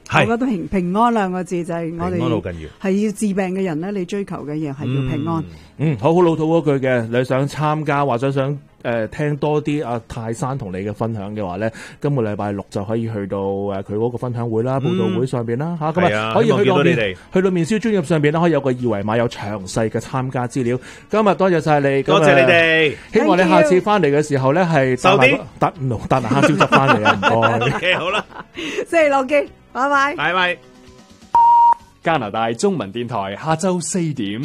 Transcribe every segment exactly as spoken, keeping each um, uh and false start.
我覺得平平安兩個字就係我哋平安好緊要， 係要治病嘅人咧，你追求嘅嘢係要平安。 嗯，嗯好好老土嗰句嘅，你想參加或者想誒、呃、聽多啲阿泰山同你嘅分享嘅話咧，今個禮拜六就可以去到誒佢嗰個分享會啦、佈道會上邊啦嚇，咁、嗯、啊可以去到面去到面書專頁上邊咧，可以有個二維碼有詳細嘅參加資料。今日多謝晒你， 多謝你哋， 希望你下次翻嚟嘅時候咧係收啲搭搭埋蝦燒汁翻嚟啊！唔該。 OK， 好啦， 星期六見，拜拜， 拜拜。 加拿大中文電台下晝四點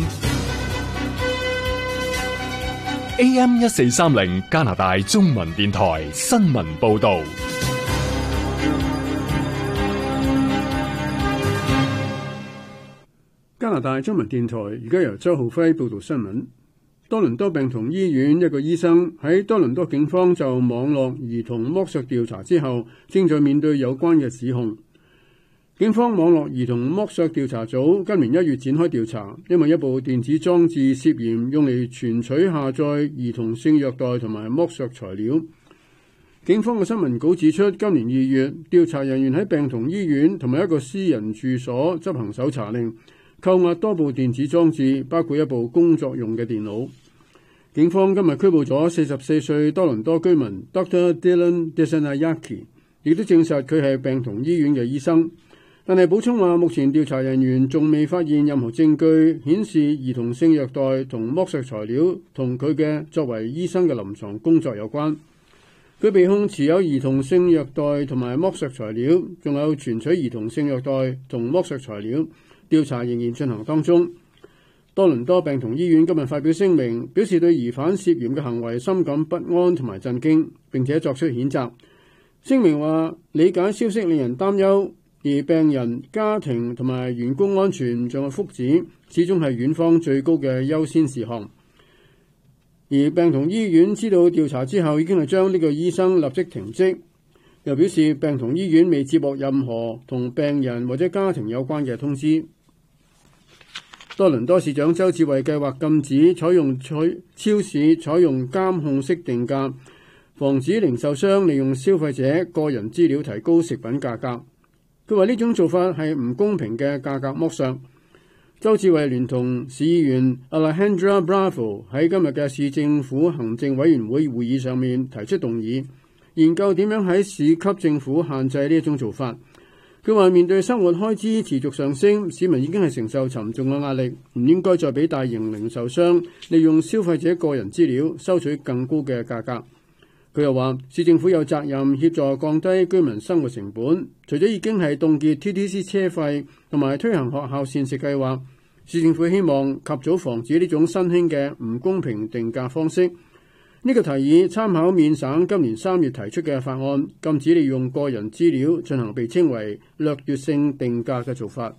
A M 一四三零，加拿大中文電台新聞報道。 加拿大中文電台而家由周浩輝報道新聞。多倫多病童醫院一個醫生喺多倫多警方就網絡兒童剝削調查之後，正在面對有關嘅指控。警方網絡兒童剝削調查組今年一月展開調查，因為一部電子裝置涉嫌用嚟存取下載兒童性虐待同埋剝削材料。警方嘅新聞稿指出，今年二月，調查人員喺病童醫院同埋一個私人住所執行搜查令，扣押多部電子裝置，包括一部工作用嘅電腦。警方今日拘捕咗四十四歲多倫多居民 Doctor Dylan Desanayake， 亦都證實佢係病童醫院嘅醫生。但係補充話，目前調查人員仲未發現任何證據顯示兒童性虐待同剝削材料同佢嘅作為醫生嘅臨床工作有關。佢被控持有兒童性虐待同埋剝削材料，仲有存取兒童性虐待同剝削材料。調查仍然進行當中。多倫多病童醫院今日發表聲明，表示對疑犯涉嫌嘅行為深感不安同埋震驚，並且作出譴責。聲明話，理解消息令人擔憂，而病人、家庭同埋員工安全仲有福祉，始終係院方最高嘅優先事項。而病童醫院知道調查之後，已經係將呢個醫生立即停職。又表示病童醫院未接獲任何同病人或者家庭有關嘅通知。多倫多市長周志偉計劃禁止採用超市採用監控式定價，防止零售商利用消費者個人資料提高食品價格。佢話呢種做法係唔公平嘅價格剝削。周志偉聯同市議員 Alejandra Bravo 喺今日嘅市政府行政委員會會議上面提出動議，研究點樣喺市級政府限制呢一種做法。佢話面對生活開支持續上升，市民已經係承受沉重嘅壓力，唔應該再俾大型零售商利用消費者個人資料收取更高嘅價格。佢又話市政府有責任協助降低居民生活成本，除咗已經係凍結 T T C 車費同埋推行學校膳食計劃，市政府希望及早防止呢種新興嘅唔公平定價方式。呢個提議參考緬省今年三月提出嘅法案，禁止利用個人資料進行被稱為掠奪性定價嘅做法。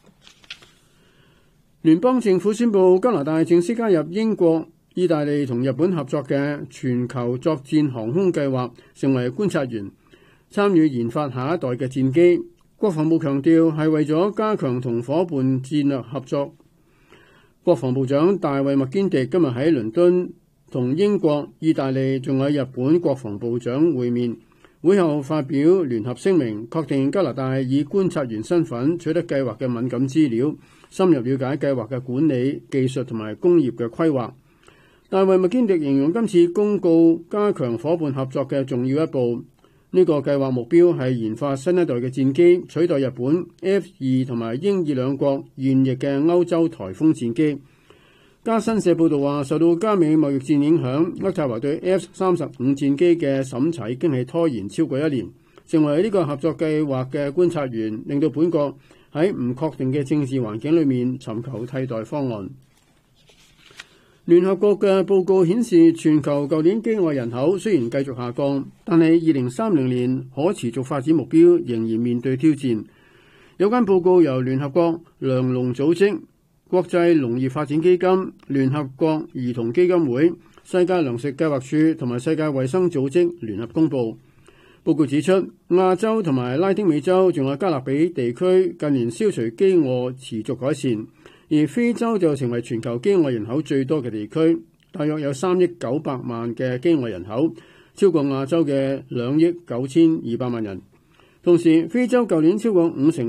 聯邦政府宣布加拿大正式加入英國、意大利同日本合作嘅全球作戰航空計劃，成為觀察員，參與研發下一代嘅戰機。國防部強調係為咗加強同伙伴戰略合作。國防部長大衛麥堅迪今日喺倫敦同英國、意大利仲有日本國防部長會面，會後發表聯合聲明，確定加拿大以觀察員身份取得計劃嘅敏感資料，深入了解計劃嘅管理、技術同埋工業嘅規劃。大衛麥堅迪形容今次公告加強伙伴合作嘅重要一步。呢、這個計劃目標係研發新一代嘅戰機，取代日本 F 二同埋英意兩國現役嘅歐洲颱風戰機。加新社報道話，受到加美貿易戰影響，渥太華對 F 三十五戰機嘅審查已經係拖延超過一年。成為呢個合作計劃嘅觀察員，令到本國喺唔確定嘅政治環境裏面尋求替代方案。聯合國嘅報告顯示，全球舊年飢餓人口雖然繼續下降，但係二零三零年可持續發展目標仍然面對挑戰。有關報告由聯合國糧農組織、國際農業發展基金、聯合國兒童基金會、世界糧食計劃署同埋世界衛生組織聯合公佈。報告指出，亞洲同埋拉丁美洲仲有加勒比地區近年消除飢餓持續改善，而非洲就成為全球飢餓人口最多嘅地區，大約有三億九百萬嘅飢餓人口，超過亞洲嘅兩億九千二百萬人。同時，非洲舊年超過五成